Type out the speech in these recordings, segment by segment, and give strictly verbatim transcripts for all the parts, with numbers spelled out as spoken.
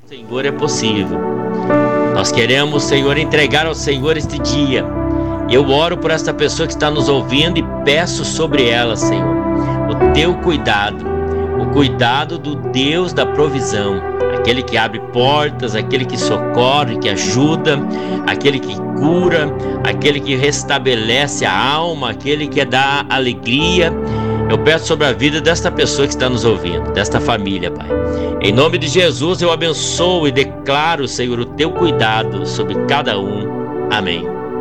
Senhor, é possível. Nós queremos, Senhor, entregar ao Senhor este dia. Eu oro por esta pessoa que está nos ouvindo e peço sobre ela, Senhor, o teu cuidado, o cuidado do Deus da provisão, aquele que abre portas, aquele que socorre, que ajuda, aquele que cura, aquele que restabelece a alma, aquele que dá alegria. Eu peço sobre a vida desta pessoa que está nos ouvindo, desta família, Pai. Em nome de Jesus, eu abençoo e declaro, Senhor, o teu cuidado sobre cada um. Amém.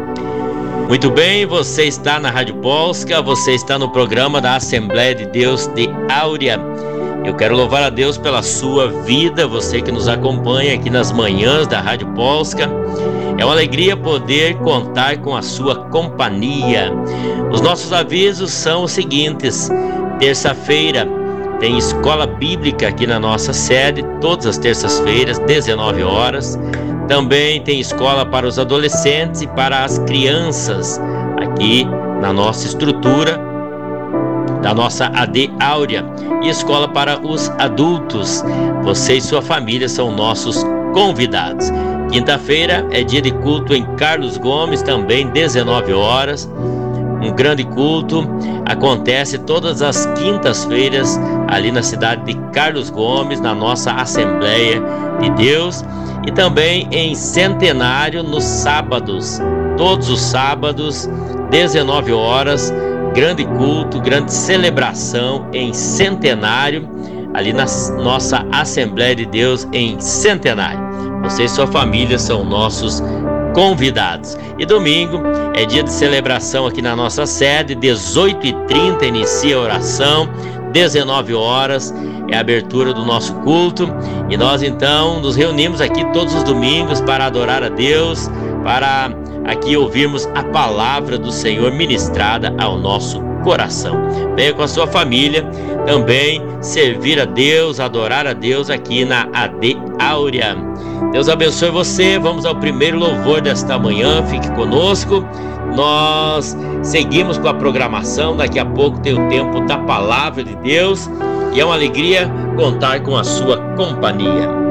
Muito bem, você está na Rádio Polska, você está no programa da Assembleia de Deus de Áurea. Eu quero louvar a Deus pela sua vida, você que nos acompanha aqui nas manhãs da Rádio Polska. É uma alegria poder contar com a sua companhia. Os nossos avisos são os seguintes: terça-feira tem escola bíblica aqui na nossa sede, todas as terças-feiras, dezenove horas. Também tem escola para os adolescentes e para as crianças aqui na nossa estrutura da nossa A D Áurea, e escola para os adultos. Você e sua família são nossos convidados. Quinta-feira é dia de culto em Carlos Gomes, também dezenove horas. Um grande culto acontece todas as quintas-feiras ali na cidade de Carlos Gomes, na nossa Assembleia de Deus, e também em Centenário nos sábados, todos os sábados, dezenove horas, grande culto, grande celebração em Centenário, ali na nossa Assembleia de Deus em Centenário. Você e sua família são nossos convidados. E domingo é dia de celebração aqui na nossa sede, dezoito e trinta inicia a oração, dezenove horas é a abertura do nosso culto, e nós então nos reunimos aqui todos os domingos para adorar a Deus, para aqui ouvirmos a palavra do Senhor ministrada ao nosso coração. Venha com a sua família também servir a Deus, adorar a Deus aqui na A D Áurea. Deus abençoe você. Vamos ao primeiro louvor desta manhã. Fique conosco. Nós seguimos com a programação. Daqui a pouco tem o tempo da palavra de Deus, e é uma alegria contar com a sua companhia.